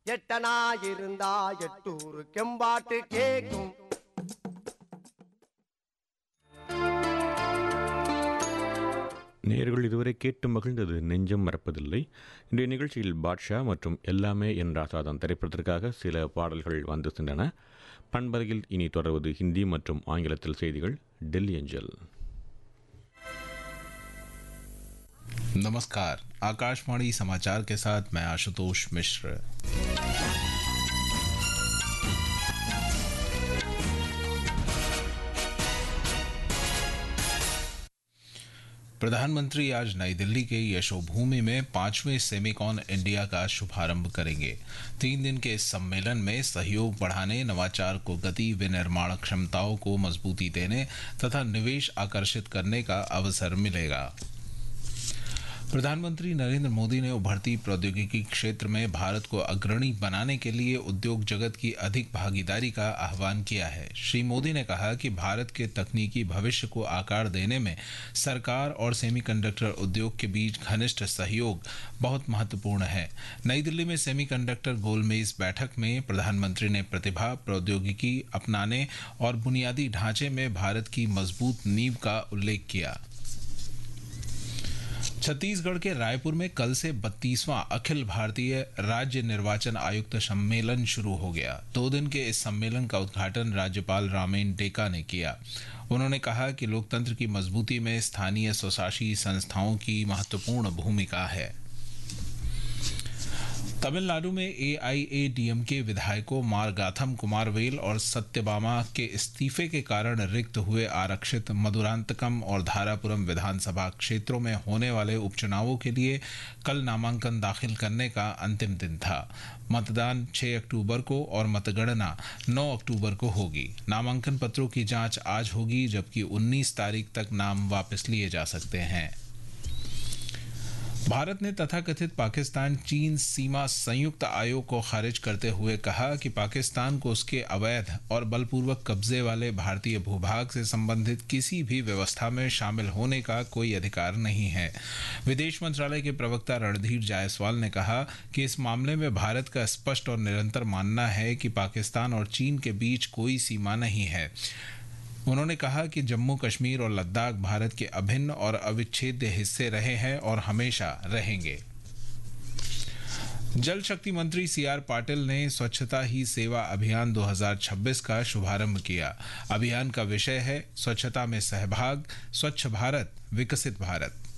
எட்டனா இருந்தா எட்டூரு கெம்பாட்டு கேக்கும். நேயர்கள் இதுவரை கேட்டு மகிழ்ந்தது நெஞ்சம் மறப்பதில்லை. இன்றைய நிகழ்ச்சியில் பாட்ஷா மற்றும் எல்லாமே என் ராசாதான் திரைப்படத்திற்காக சில பாடல்கள் வந்து சென்றன. பண்பலையில் இனி தொடர்வது ஹிந்தி மற்றும் ஆங்கிலத்தில் செய்திகள். டெல்லி ஏஞ்சல். नमस्कार, आकाशवाणी समाचार के साथ मैं आशुतोष मिश्र। प्रधानमंत्री आज नई दिल्ली के यशोभूमि में 5वें सेमिकॉन इंडिया का शुभारंभ करेंगे। 3 दिन के इस सम्मेलन में सहयोग बढ़ाने, नवाचार को गति, विनिर्माण क्षमताओं को मजबूती देने तथा निवेश आकर्षित करने का अवसर मिलेगा। प्रधानमंत्री नरेंद्र मोदी ने उभरती प्रौद्योगिकी क्षेत्र में भारत को अग्रणी बनाने के लिए उद्योग जगत की अधिक भागीदारी का आह्वान किया है। श्री मोदी ने कहा कि भारत के तकनीकी भविष्य को आकार देने में सरकार और सेमीकंडक्टर उद्योग के बीच घनिष्ठ सहयोग बहुत महत्वपूर्ण है। नई दिल्ली में सेमीकंडक्टर गोलमेज बैठक में प्रधानमंत्री ने प्रतिभा, प्रौद्योगिकी अपनाने और बुनियादी ढांचे में भारत की मजबूत नींव का उल्लेख किया। छत्तीसगढ़ के रायपुर में कल से 32वां अखिल भारतीय राज्य निर्वाचन आयुक्त सम्मेलन शुरू हो गया। 2 दिन के इस सम्मेलन का उद्घाटन राज्यपाल रामेन डेका ने किया। उन्होंने कहा कि लोकतंत्र की मजबूती में स्थानीय स्वशासी संस्थाओं की महत्वपूर्ण भूमिका है। तमिलनाडु में एआईएडीएमके विधायकों मारगाथम कुमारवेल और सत्यभामा के इस्तीफे के कारण रिक्त हुए आरक्षित मधुरांतकम और धारापुरम विधानसभा क्षेत्रों में होने वाले उपचुनावों के लिए कल नामांकन दाखिल करने का अंतिम दिन था। मतदान 6 अक्टूबर को और मतगणना 9 अक्टूबर को होगी। नामांकन पत्रों की जांच आज होगी, जबकि 19 तारीख तक नाम वापस लिए जा सकते हैं। भारत ने तथाकथित पाकिस्तान चीन सीमा संयुक्त आयोग को खारिज करते हुए कहा कि पाकिस्तान को उसके अवैध और बलपूर्वक कब्जे वाले भारतीय भूभाग से संबंधित किसी भी व्यवस्था में शामिल होने का कोई अधिकार नहीं है। विदेश मंत्रालय के प्रवक्ता रणधीर जायसवाल ने कहा कि इस मामले में भारत का स्पष्ट और निरंतर मानना है कि पाकिस्तान और चीन के बीच कोई सीमा नहीं है। उन्होंने कहा कि जम्मू कश्मीर और लद्दाख भारत के अभिन्न और अविच्छेद्य हिस्से रहे हैं और हमेशा रहेंगे। जल शक्ति मंत्री सीआर पाटिल ने स्वच्छता ही सेवा अभियान 2026 का शुभारंभ किया। अभियान का विषय है स्वच्छता में सहभाग, स्वच्छ भारत, विकसित भारत।